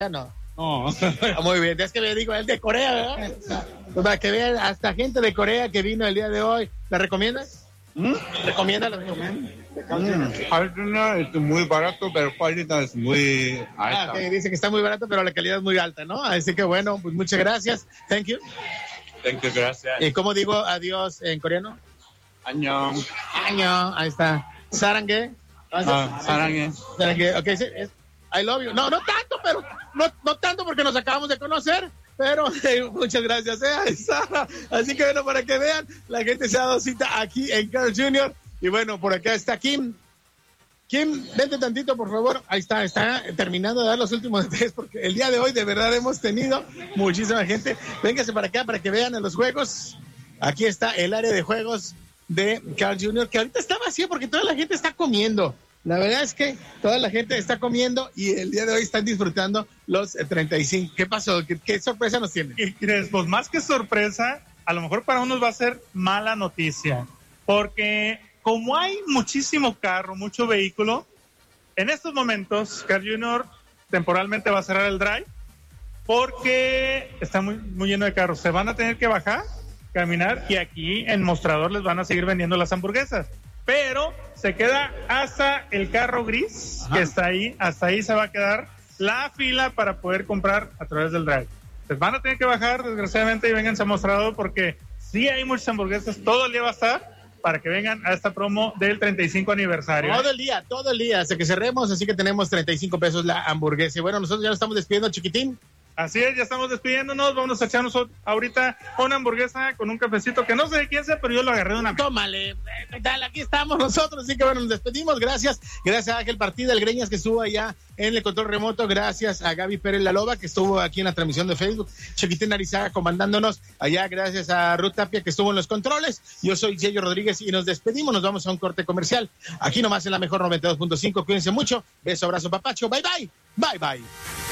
No. No. Muy bien, es que le digo, el de Corea, ¿verdad? Pues para que vean, hasta gente de Corea que vino el día de hoy. ¿La recomiendas? ¿Recomiendas? Carl Jr. es muy barato, pero calidad es muy alta. Okay, dice que está muy barato, pero la calidad es muy alta, ¿no? Así que bueno, pues muchas gracias. Thank you. Thank you, gracias. ¿Y cómo digo adiós en coreano? 안녕. Año, ahí está. Sarangue. 사랑해. Sarangue, ok, sí, I love you. No tanto, pero no tanto porque nos acabamos de conocer, pero muchas gracias. Ahí está. Así que bueno, para que vean, la gente se ha dado cita aquí en Carl Jr. Y bueno, por acá está Kim. Kim, vente tantito, por favor. Ahí está terminando de dar los últimos detalles porque el día de hoy de verdad hemos tenido muchísima gente. Véngase para acá para que vean en los juegos. Aquí está el área de juegos de Carl Jr., que ahorita está vacío porque toda la gente está comiendo. La verdad es que toda la gente está comiendo y el día de hoy están disfrutando los 35. ¿Qué pasó? ¿Qué sorpresa nos tiene? ¿Qué crees? Pues más que sorpresa, a lo mejor para unos va a ser mala noticia, porque como hay muchísimo carro, mucho vehículo, en estos momentos Carl Jr. temporalmente va a cerrar el drive porque está muy lleno de carros. Se van a tener que bajar, caminar y aquí en mostrador les van a seguir vendiendo las hamburguesas. Pero se queda hasta el carro gris que está ahí, hasta ahí se va a quedar la fila para poder comprar a través del drive. Les van a tener que bajar, desgraciadamente, y vénganse a mostrador porque sí hay muchas hamburguesas, todo el día va a estar para que vengan a esta promo del 35 aniversario. Todo el día, hasta que cerremos, así que tenemos 35 pesos la hamburguesa. Y bueno, nosotros ya nos estamos despidiendo, chiquitín. Así es, ya estamos despidiéndonos, vamos a echarnos ahorita una hamburguesa con un cafecito que no sé de quién sea, pero yo lo agarré de una... Tómale, tal, aquí estamos nosotros, así que bueno, nos despedimos, gracias a Ángel Partida, el Greñas que estuvo allá en el control remoto, gracias a Gaby Pérez La Loba que estuvo aquí en la transmisión de Facebook, Chiquitín Arizaga comandándonos allá, gracias a Ruth Tapia que estuvo en los controles, yo soy Yello Rodríguez y nos despedimos, nos vamos a un corte comercial, aquí nomás en la mejor 92.5, cuídense mucho, beso, abrazo, papacho, bye bye.